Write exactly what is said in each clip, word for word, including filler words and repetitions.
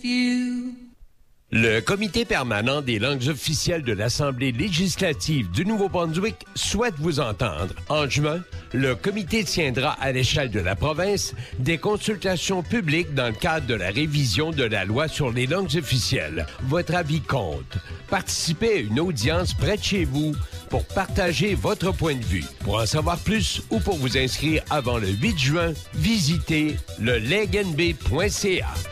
Le Comité permanent des langues officielles de l'Assemblée législative du Nouveau-Brunswick souhaite vous entendre. En juin, le comité tiendra à l'échelle de la province des consultations publiques dans le cadre de la révision de la loi sur les langues officielles. Votre avis compte. Participez à une audience près de chez vous pour partager votre point de vue. Pour en savoir plus ou pour vous inscrire avant le huit juin, visitez le leg n b point c a.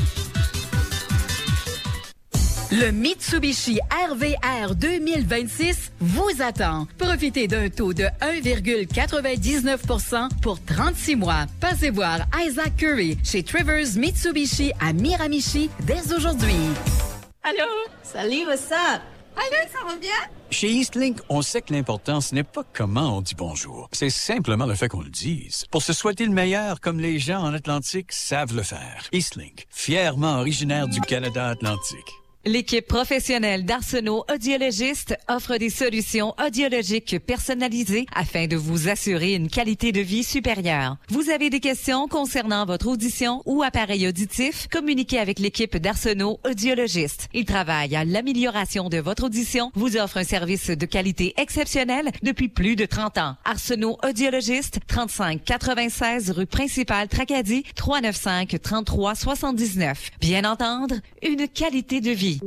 Le Mitsubishi R V R deux mille vingt-six vous attend. Profitez d'un taux de un virgule quatre-vingt-dix-neuf pour cent pour trente-six mois. Passez voir Isaac Curry chez Travers Mitsubishi à Miramichi dès aujourd'hui. Allô? Salut, what's up? Allô, ça va bien? Chez Eastlink, on sait que l'important, ce n'est pas comment on dit bonjour. C'est simplement le fait qu'on le dise. Pour se souhaiter le meilleur, comme les gens en Atlantique savent le faire. Eastlink, fièrement originaire du Canada Atlantique. L'équipe professionnelle d'Arsenault Audiologistes offre des solutions audiologiques personnalisées afin de vous assurer une qualité de vie supérieure. Vous avez des questions concernant votre audition ou appareil auditif? Communiquez avec l'équipe d'Arsenault Audiologistes. Ils travaillent à l'amélioration de votre audition, vous offrent un service de qualité exceptionnelle depuis plus de trente ans. Arsenault Audiologistes, trente-cinq quatre-vingt-seize rue principale Tracadie, trois neuf cinq, trente-trois soixante-dix-neuf. Bien entendre, une qualité de vie.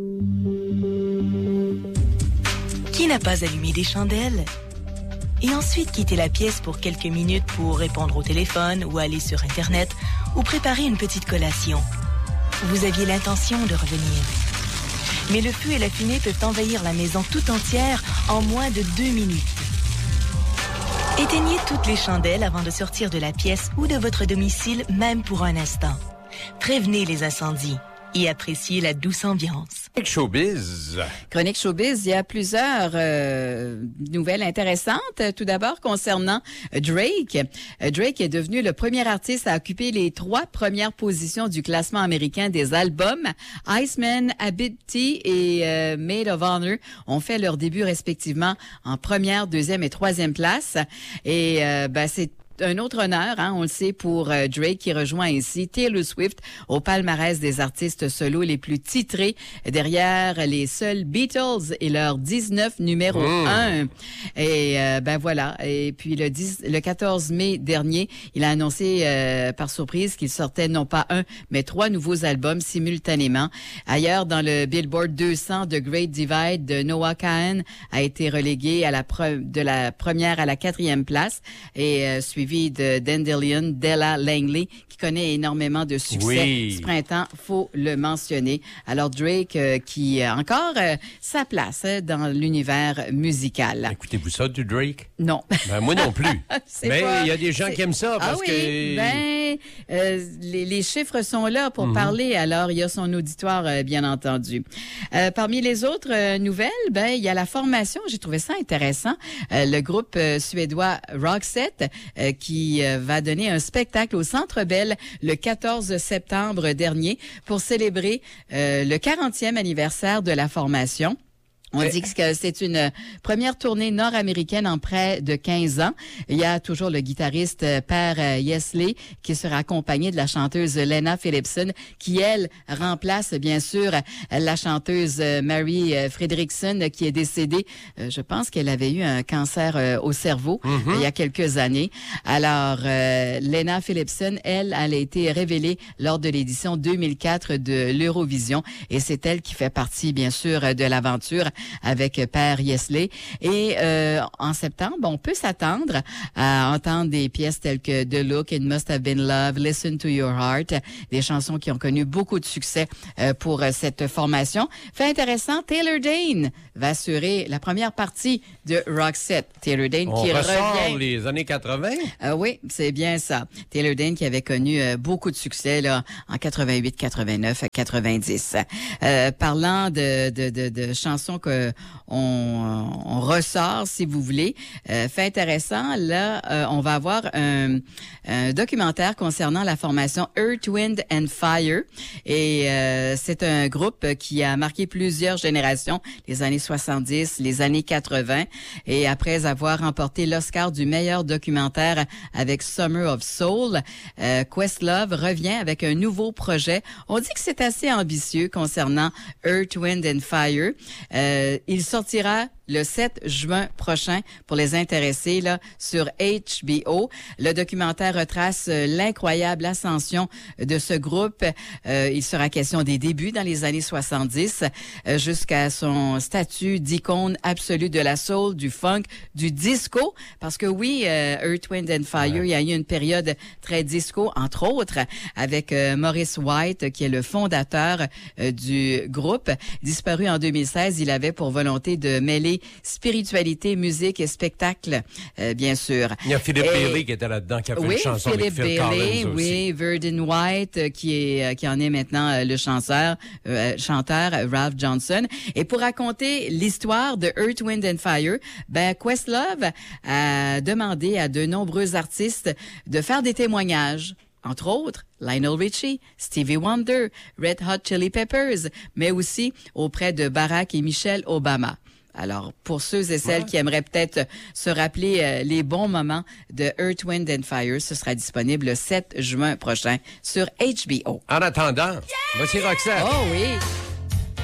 Qui n'a pas allumé des chandelles? Et ensuite quitté la pièce pour quelques minutes pour répondre au téléphone ou aller sur Internet ou préparer une petite collation. Vous aviez l'intention de revenir. Mais le feu et la fumée peuvent envahir la maison tout entière en moins de deux minutes. Éteignez toutes les chandelles avant de sortir de la pièce ou de votre domicile, même pour un instant. Prévenez les incendies et appréciez la douce ambiance. Chronique Showbiz. Chronique Showbiz, il y a plusieurs euh, nouvelles intéressantes. Tout d'abord, concernant Drake. Drake est devenu le premier artiste à occuper les trois premières positions du classement américain des albums. Iceman, Ability et euh, Maid of Honor ont fait leur début respectivement en première, deuxième et troisième place. Et euh, ben, c'est un autre honneur, hein, on le sait, pour euh, Drake qui rejoint ainsi Taylor Swift au palmarès des artistes solos les plus titrés derrière les seuls Beatles et leur dix-neuf numéro mmh. un. Et euh, ben voilà. Et puis le, dix, le quatorze mai dernier, il a annoncé euh, par surprise qu'il sortait non pas un, mais trois nouveaux albums simultanément. Ailleurs, dans le Billboard deux cents, The Great Divide de Noah Kahan a été relégué à la pre- de la première à la quatrième place et euh, suivi de Dandelion, Della Langley, qui connaît énormément de succès oui. ce printemps, faut le mentionner. Alors Drake, euh, qui a encore euh, sa place euh, dans l'univers musical. Écoutez-vous ça du Drake? Non. Ben, moi non plus. Mais il y a des gens c'est... qui aiment ça parce ah oui, que... ben, euh, les, les chiffres sont là pour mm-hmm. parler. Alors, il y a son auditoire, euh, bien entendu. Euh, parmi les autres euh, nouvelles, ben, il y a la formation. J'ai trouvé ça intéressant. Euh, le groupe euh, suédois Roxette, euh, qui euh, va donner un spectacle au Centre Bell le quatorze septembre dernier pour célébrer euh, le quarantième anniversaire de la formation. On dit que c'est une première tournée nord-américaine en près de quinze ans. Il y a toujours le guitariste Per Gessle qui sera accompagné de la chanteuse Lena Philipson qui, elle, remplace bien sûr la chanteuse Mary Fredriksson qui est décédée. Je pense qu'elle avait eu un cancer au cerveau mm-hmm. il y a quelques années. Alors, euh, Lena Philipson, elle, elle a été révélée lors de l'édition deux mille quatre de l'Eurovision et c'est elle qui fait partie, bien sûr, de l'aventure avec Per Gessle. Et euh, en septembre, on peut s'attendre à entendre des pièces telles que The Look, It Must Have Been Love, Listen to Your Heart, des chansons qui ont connu beaucoup de succès euh, pour euh, cette formation. Fait intéressant, Taylor Dayne va assurer la première partie de Roxette. Taylor Dayne on qui ressort revient. les années quatre-vingt. Euh, oui, c'est bien ça. Taylor Dayne qui avait connu euh, beaucoup de succès là en quatre-vingt-huit, quatre-vingt-neuf, quatre-vingt-dix. Euh, parlant de, de, de, de chansons que on, on ressort, si vous voulez, euh, fait intéressant. Là, euh, on va avoir un, un documentaire concernant la formation Earth, Wind and Fire. Et euh, c'est un groupe qui a marqué plusieurs générations, les années soixante. soixante-dix, les années quatre-vingt. Et après avoir remporté l'Oscar du meilleur documentaire avec Summer of Soul, euh, Questlove revient avec un nouveau projet. On dit que c'est assez ambitieux concernant Earth, Wind and Fire. Euh, il sortira le sept juin prochain pour les intéressés là sur H B O. Le documentaire retrace euh, l'incroyable ascension de ce groupe. Euh, il sera question des débuts dans les années soixante-dix euh, jusqu'à son statut d'icône absolue de la soul, du funk, du disco. Parce que oui, euh, Earth, Wind and Fire, ouais. Il y a eu une période très disco, entre autres, avec euh, Maurice White, qui est le fondateur euh, du groupe. Disparu en deux mille seize, il avait pour volonté de mêler spiritualité, musique et spectacle, euh, bien sûr. Il y a Philippe et, Bailey qui était là-dedans, qui a fait oui, une chanson Philippe avec Phil Bailey, Collins aussi. Oui, Verdon White, euh, qui est euh, qui en est maintenant euh, le chanteur, euh, chanteur euh, Ralph Johnson. Et pour raconter l'histoire de Earth, Wind and Fire, ben Questlove a demandé à de nombreux artistes de faire des témoignages. Entre autres, Lionel Richie, Stevie Wonder, Red Hot Chili Peppers, mais aussi auprès de Barack et Michelle Obama. Alors, pour ceux et celles ouais. qui aimeraient peut-être se rappeler euh, les bons moments de Earth, Wind and Fire, ce sera disponible le sept juin prochain sur H B O. En attendant, voici Roxette. Oh oui!